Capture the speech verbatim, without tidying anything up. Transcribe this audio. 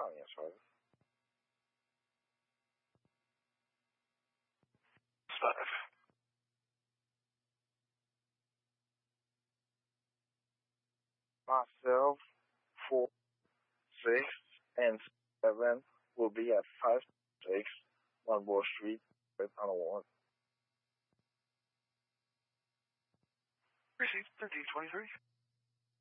Yes, right. Five. Myself, four, six, and seven will be at five, six, One Wall Street, with Tunnel One. Received thirteen twenty-three.